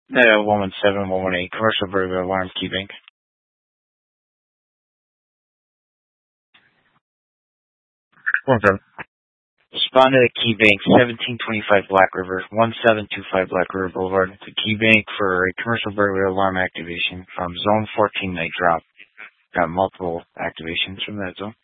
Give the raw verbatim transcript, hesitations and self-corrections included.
Uh, one one seven, one one eight, commercial burglar alarm, KeyBank. One seven. Respond to the KeyBank, seventeen twenty-five Black River, one seven two five Black River Boulevard, to KeyBank for a commercial burglar alarm activation from Zone fourteen night drop. Got multiple activations from that zone.